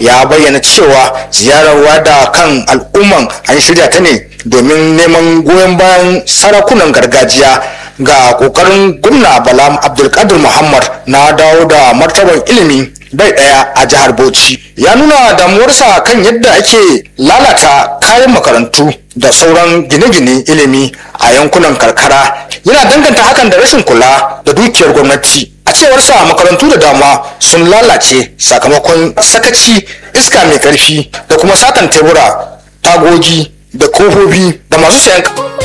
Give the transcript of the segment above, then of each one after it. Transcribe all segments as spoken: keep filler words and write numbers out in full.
ya bayyana cewa ziyarar da kan al'umman an shirya ta ne domin neman goyon bayan sarakunan gargajiya ga kokarin gwamna Bala Abdulkadir Muhammad na dawo da martaban ilimi bai daya a jihar Bauchi. Ya nuna damuwarsa kan yadda ake lalata kayan makarantu da sauran gine-gine ilimi a yankunan karkara. Yana danganta hakan da rashin kula da dukiyar gwamnati. A cewarsa makarantu da dama sun lalace sakamakon sakaci, iska mai karfi da kuma satan tebura, tagogi da kofofi da masu sayan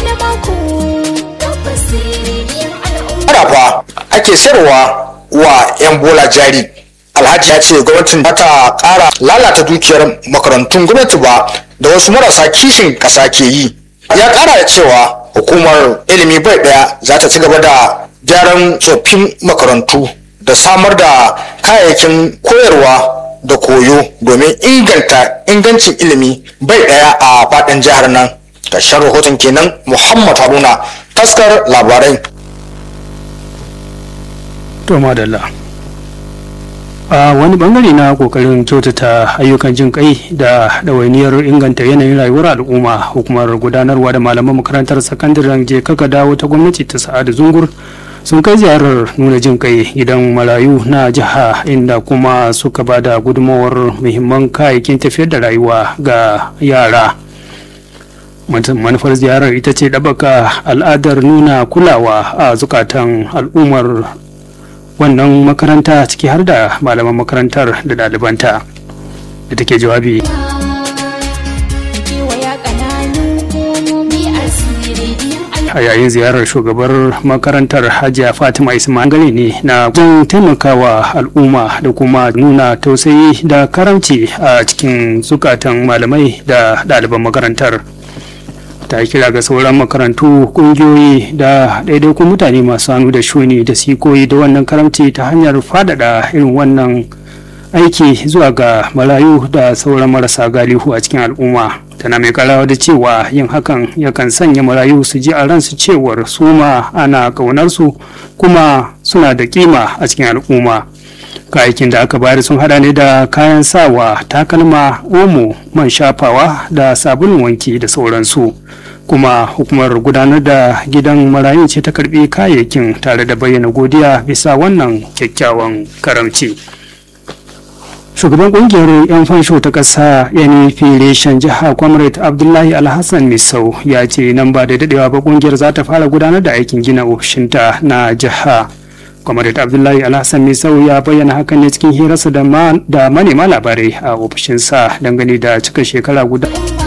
fa ake sayarwa wa 'yan bola jari. Alhaji ya ce gwamnatin ba ta ƙara lalata dukiyar makarantun gwamnati ba da wasu marasa kishin ƙasa ke yi. Ya ƙara da cewa hukumar ilimi bai ɗaya za ta ci gaba da gyaran tsoffin makarantu da samar da kayayyakin koyarwa da koyo domin inganta ingancin ilimi bai ɗaya a faɗin jihar nan. Ƙarshen rahoton kenan. Muhammad Haruna, taskar labarai. To madalla. A wani bangare na kokarin kyautata ayyukan jin kai da ɗawainiyar inganta yanayin rayuwar al'umma, hukumar gudanarwa da malaman makarantar sakandaren je kaka dawo ta gwamnati ta Sa'adu Zungur sun kai ziyarar nuna jin kai gidan marayu na jiha, inda kuma suka ba da gudunmawar muhimman kayayyakin tafiyar da rayuwa ga yara. Manufar ziyarar ita ce ɗabaka al'adar nuna kulawa a zukatan al'ummar wannan makaranta, ciki har da malaman makarantar da ɗalibanta. Da take jawabi a yayin ziyarar shugabar makarantar Hajiya Fatima Ismail gari ne na wajen taimakawa al'umma da kuma nuna tausayi da karamci a cikin zukatan malamai da ɗaliban makarantar. Ta kira ga sauran makarantu, kungiyoyi da daidaikun mutane masu hannu da shuni da sikoyi da wannan karamci ta hanyar faɗaɗa irin wannan aiki zuwa ga marayu da sauran marasa galihu a cikin al'umma. Tana mai karawa da cewa yin hakan yakan sanya marayu su ji a ransu cewar su ma ana ƙaunarsu kuma suna da kima a cikin al'umma. Kayayyakin da aka bayar sun hada ne da kayan sawa, takalma, omo, man shafawa da sabulun wanki da sauransu. Kuma hukumar gudanar da gidan marayun ce ta karbi kayayyakin tare da bayyana godiya bisa wannan kyakkyawan karamci. Shugaban kungiyar 'yan fansho ta ƙasa N F reshen jiha Comrade Abdullahi Alhassan Misau ya ce nan ba da dadewa ba kungiyar za ta fara gudanar da aikin gina ofishinta na jiha. Comrade Abdullahi Alhassan Misau ya bayyana hakan ne cikin hirarsa da manema labarai a ofishinsa dangane da cika shekara guda.